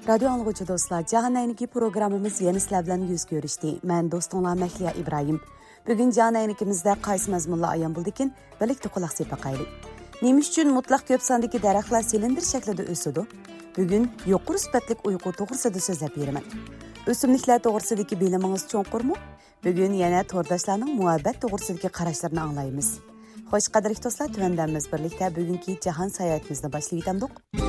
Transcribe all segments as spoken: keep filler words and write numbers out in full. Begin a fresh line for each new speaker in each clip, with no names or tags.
Radyo anlıqıcı dostlar, Cahan Ayniki programımız yeni sizler bilan yüz görüşdü. Ben dostunlar Mehliya İbrahim. Bugün Cahan Aynikimizde qaysı mazmunla ayan buldikin, birlikte kulaq sepaqaylı. Neymiş üçün mutlaq köp sandaki daraxtlar silindir şeklinde ösüdü? Bugün yuqur süpetlik uyku toğırsıda sözlep berimen. Ösümlikler toğırsıdaki biliminiz çoğunqur mu? Bugün yana tordaşlarının muhabbet toğırsıdaki qaraşlarını anlayımız. Hoş qadırlıq dostlar, tüvendemiz birlikte bugünkü Cahan sayahatimizni başlayıtamdık.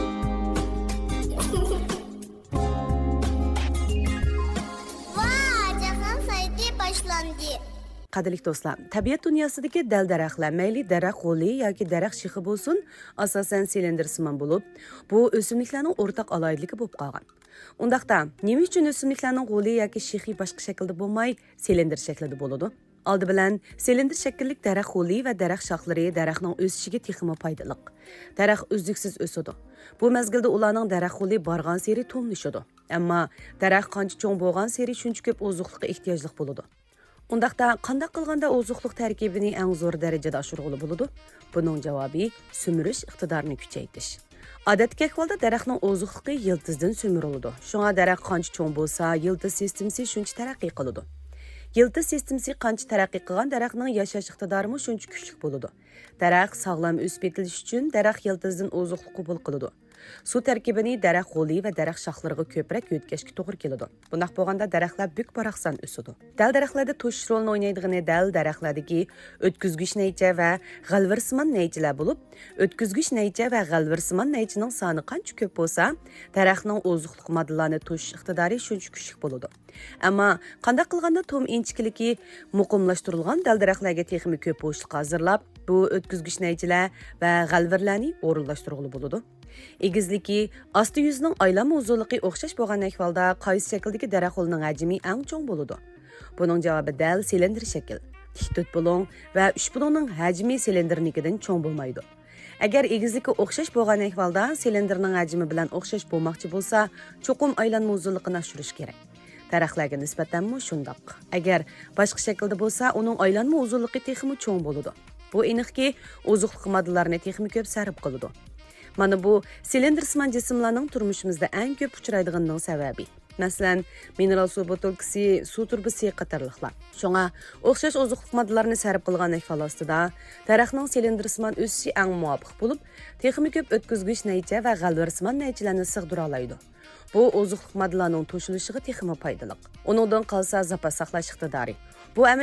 Qadrlik dostlar, tabiat dünyasındaki dal daraxtlar, mayli daraxt g'oli yoki daraxt shixi bo'lsin, asosan silindirsimon bo'lib, bu o'simliklarning o'rtaq aloyidligi bo'lib qolgan. Undaqda, nima uchun o'simliklarning g'oli yoki shixi boshqa shaklda bo'lmay, silindir shaklida bo'ladi? Oldi bilan, silindir shakllik daraxt g'oli va daraxt shoxlari daraxtning o'sishiga texmi foydali. Daraxt uzluksiz o'sadi. Bu mezgilda ularning daraxt g'oli borgan sari to'mlashadi. Ammo daraxt qancha cho'ng bo'lgan sari shuncha ko'p ozuqlikqa ehtiyojli bo'ladi. Undaqda qanday qilganda ozuqlik tarkibini eng zo'r darajada oshirg'ili bo'ladi? Buning javobi sumirish iqtidorini kuchaytirish. Odatdagi ahvolda daraxtning ozuqligi yiltizdan sumiriladi. Shunga daraxt qancha cho'ng bo'lsa, yiltiz sistemasi shuncha taraqqiy qiladi. Yiltiz sistemasi qancha taraqqiy qilgan daraxtning yashash iqtidori shuncha kuchli bo'ladi. Daraxt sog'lom o'sib yetilish uchun daraxt yiltizdan ozuqlik qabul qiladi. Su tarkibini daraxt g'oli va daraxt shoxlariga ko'proq yo'tkazishga to'g'ri keladi. Bunday bo'lganda daraxtlar buk paraqsan o'sadi. Dal daraxtlarda to'shish rolini o'ynaydigan dal daraxtlardagi o'tkazgich naycha va g'alvirsimon naychalar bo'lib, o'tkazgich naycha va g'alvirsimon naychining soni qancha ko'p bo'lsa, daraxtning ozuqlik moddalarni to'shish iqtidori shuncha kuchli bo'ladi. Ammo qanday qilganda tom inchikiligi muqimlashtirilgan dal daraxtlarga texnik ko'p bo'shliq hozirlab, bu o'tkazgich naychalar va g'alvirlarni o'rinlashtirg'ili bo'ladi. Egizligi, asti yuzining aylanma uzunligi o'xshash bo'lgan ahvolda qaysi shakldagi daraxt g'olining hajmi eng cho'ng bo'ladi? Buning javobi dal silindr shakl. to'rt bulon va uch bulonning hajmi silindrnikidan cho'ng bo'lmaydi. Agar egizligi o'xshash bo'lgan ahvolda silindrning hajmi bilan o'xshash bo'lmoqchi bo'lsa, cho'qim aylanma uzunligini oshirish kerak. Daraxtlarga nisbatan shundoq. Agar boshqa shaklda bo'lsa, uning aylanma uzunligi texmi cho'ng bo'ladi. Bu aniqki, ozuqlik moddalarni texmi ko'p sarf qiladi. Mana bu silindirsimon jismlarning turmushimizda eng ko'p uchraydiganining sababi. Masalan, mineral suv botilkasi, suv turbasi qatorliqlar. Shunga o'xshash ozuqlik moddalarini sarf qilgan ahvol ostida daraxtning silindirsimon o'sishi eng muvofiq bo'lib, texnik ko'p o'tkazgich naycha va g'alvirsimon naychalarni sig'dira oladi. Bu ozuqlik moddalarning to'shilishiga texnik foydali. Uningdan qolsa zapas saqlash iqtidori. Bu